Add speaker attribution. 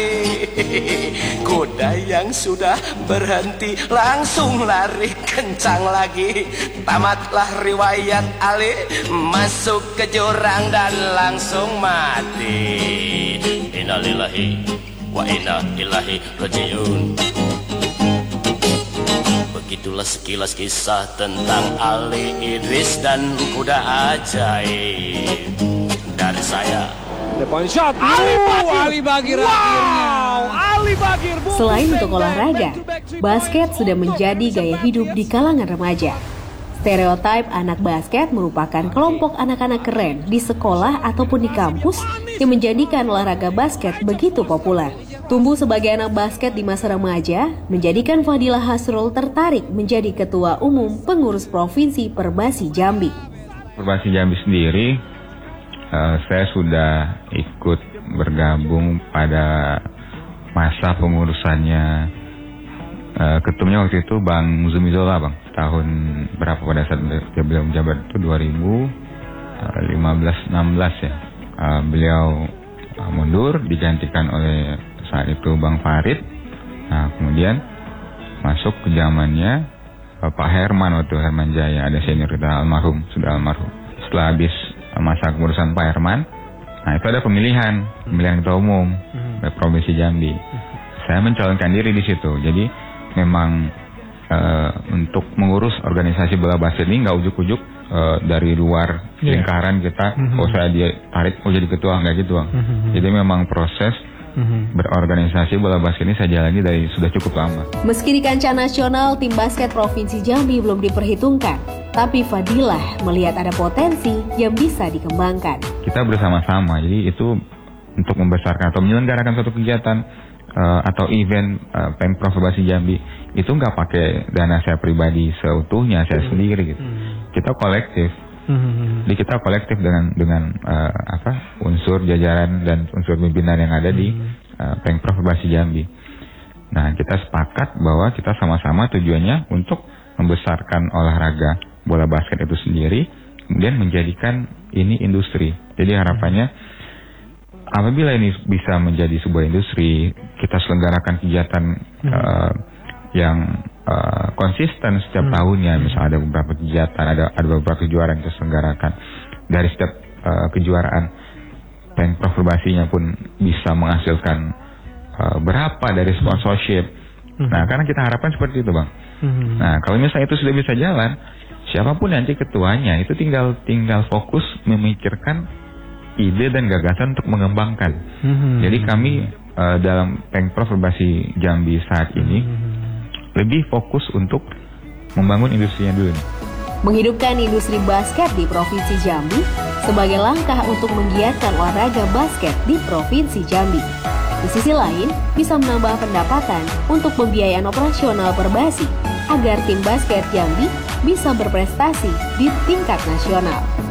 Speaker 1: Kuda yang sudah berhenti langsung lari kencang lagi. Tamatlah riwayat Ali, masuk ke jurang dan langsung mati. Innalillahi wa inna ilaihi rajiun. Begitulah sekilas kisah tentang Ali Idris dan kuda ajaib dari saya.
Speaker 2: Ali Bagir akhirnya.
Speaker 3: Selain untuk olahraga, basket sudah menjadi gaya hidup di kalangan remaja. Stereotip anak basket merupakan kelompok anak-anak keren di sekolah ataupun di kampus yang menjadikan olahraga basket begitu populer. Tumbuh sebagai anak basket di masa remaja, menjadikan Fadilah Hasrul tertarik menjadi Ketua Umum Pengurus Provinsi Perbasi Jambi.
Speaker 4: Perbasi Jambi sendiri, saya sudah ikut bergabung pada masa pengurusannya. Ketumnya waktu itu Bang Zumizola, Bang. Tahun berapa pada saat beliau menjabat itu 2015-16 ya. Beliau mundur, digantikan oleh saat itu Bang Farid. Nah, kemudian masuk ke zamannya Pak Herman, waktu Herman Jaya, ada senior kita sudah almarhum. Setelah habis masa kepengurusan Pak Herman, nah itu ada pemilihan ketua umum dari Provinsi Jambi. Saya mencalonkan diri di situ. Jadi memang untuk mengurus organisasi bola basket ini nggak ujuk-ujuk dari luar lingkaran kita, saya ditarik jadi ketua, nggak gitu, Bang. Jadi memang proses berorganisasi bola basket ini saya jalani dari sudah cukup lama.
Speaker 3: Meski di kancah nasional tim basket Provinsi Jambi belum diperhitungkan, tapi Fadilah melihat ada potensi yang bisa dikembangkan.
Speaker 4: Kita bersama-sama, jadi itu untuk membesarkan atau menyelenggarakan suatu kegiatan atau event Pemprov Perbasi Jambi itu nggak pakai dana saya pribadi seutuhnya, saya sendiri gitu. Kita kolektif. Jadi kita kolektif dengan unsur jajaran dan unsur pimpinan yang ada di Pemprov Perbasi Jambi. Nah, kita sepakat bahwa kita sama-sama tujuannya untuk membesarkan olahraga bola basket itu sendiri, kemudian menjadikan ini industri. Jadi harapannya apabila ini bisa menjadi sebuah industri, kita selenggarakan kegiatan yang konsisten setiap tahunnya. Misalnya ada beberapa kegiatan, ada beberapa kejuaraan yang kita selenggarakan. Dari setiap kejuaraan, Pemprov Perbasinya pun bisa menghasilkan berapa dari sponsorship. Nah, karena kita harapkan seperti itu, Bang. Nah, kalau misalnya itu sudah bisa jalan, siapapun nanti ketuanya itu tinggal fokus memikirkan ide dan gagasan untuk mengembangkan. Jadi kami dalam Pemprov Perbasi Jambi saat ini lebih fokus untuk membangun industrinya dulu nih.
Speaker 3: Menghidupkan industri basket di Provinsi Jambi sebagai langkah untuk menggiatkan olahraga basket di Provinsi Jambi. Di sisi lain, bisa menambah pendapatan untuk pembiayaan operasional Perbasi agar tim basket Jambi bisa berprestasi di tingkat nasional.